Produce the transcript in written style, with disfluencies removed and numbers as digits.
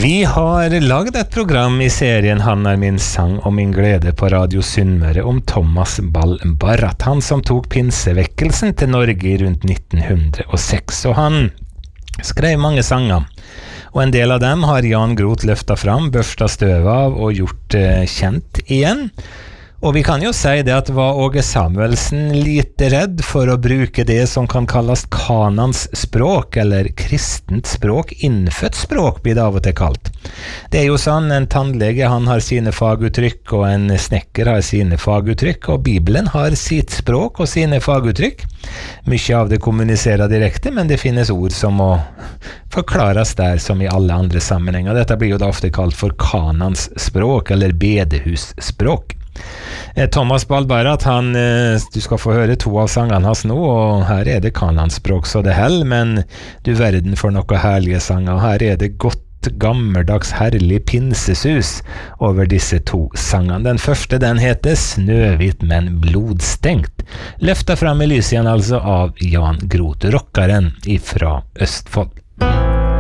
Vi har laget et program i serien Han min sang og min glede på Radio Sunnmøre om Thomas Ball Barrat, han som tok pinsevekkelsen til Norge rundt 1906, og han skrev mange sanger. Og en del av dem har Jan Groth løftet fram, børstet støv av og gjort kjent igjen. Og vi kan jo si det at var Åge Samuelsen lite redd for å bruke det som kan kalles kanans språk, eller kristent språk, innfødt språk blir det av og til kalt. Det jo sånn, en tannlege han har sine faguttrykk, og en snekker har sine faguttrykk, og Bibelen har sitt språk og sine faguttrykk. Mye av det kommuniserer direkte, men det finnes ord som må forklares der som i alle andre sammenhenger. Dette blir jo da ofte kalt for kanans språk, eller bedehusspråk. Thomas Ball Barrat, du skal få høre 2 av sangene hans nå, og her det kananspråk så det hell, men du verden for noe herlige sanger. Her det godt gammeldags herlig pinsesus over disse 2 sangene. Den første, den heter Snøhvit, men blodstengt. Løftet frem i lyset igjen altså av Jan Groth, rockeren ifra Østfold.